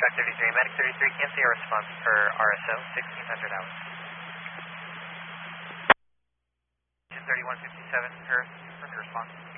Track 33, Medic 33, can't see a response for RSO, 1600 hours. 3157, for response.